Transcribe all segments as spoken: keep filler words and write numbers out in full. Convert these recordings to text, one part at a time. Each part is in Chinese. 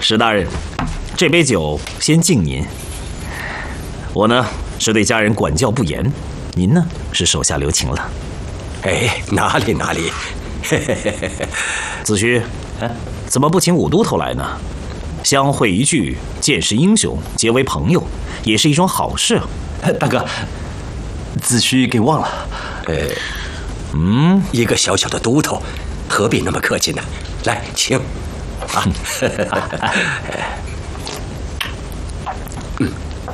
史大人，这杯酒先敬您。我呢是对家人管教不严，您呢是手下留情了。 哎，哪里哪里。 子虚，怎么不请武都头来呢？相会一聚，见识英雄，结为朋友，也是一桩好事啊。 大哥，子虚给忘了。 呃，嗯，一个小小的都头，何必那么客气呢？来，请。啊， 嗯。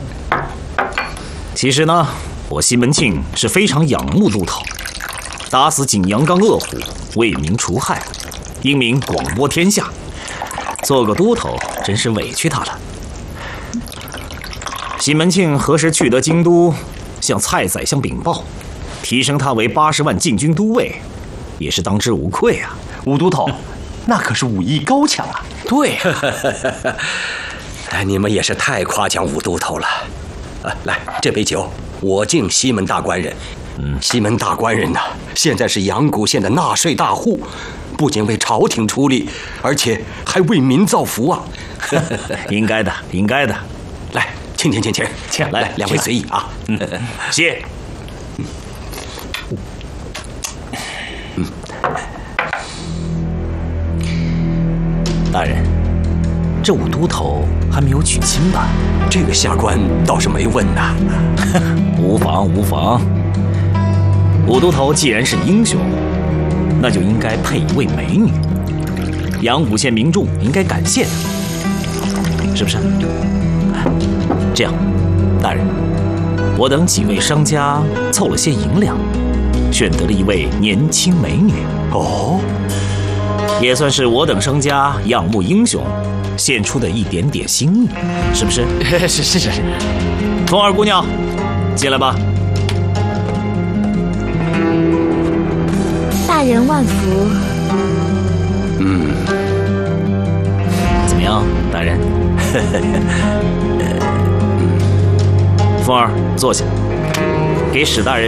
其实呢，我西门庆是非常仰慕都头，打死景阳冈恶虎，为民除害，英名广播天下。做个都头真是委屈他了。西门庆何时去得京都，向蔡宰相禀报，提升他为八十万禁军都尉，也是当之无愧啊。 武都头，那可是武艺高强啊。 对， 你们也是太夸奖武都头了。啊，来，这杯酒我敬西门大官人。嗯，西门大官人呐、啊，现在是阳谷县的纳税大户。不仅为朝廷出力，而且还为民造福啊！ 应该的，应该的。 来，请请请请，请来，两位随意啊。 嗯，谢。嗯，大人，这武都头还没有娶亲吧？ 这个下官倒是没问呐。 无妨无妨。武都头既然是英雄，那就应该配一位美女，阳谷县民众应该感谢他，是不是？这样，大人，我等几位商家凑了些银两，选得了一位年轻美女。 哦， 也算是我等商家仰慕英雄献出的一点点心意，是不是？ 是是是。 凤儿姑娘，进来吧。 大人万福。 嗯， 怎么样，大人？凤儿，坐下，给史大人